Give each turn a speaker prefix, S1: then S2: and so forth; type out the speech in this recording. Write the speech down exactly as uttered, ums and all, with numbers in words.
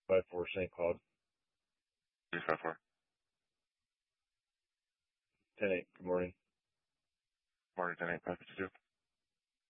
S1: five four Saint Cloud.
S2: three five four.
S1: ten eight, good morning.
S2: Morning, ten eight, five fifty-two.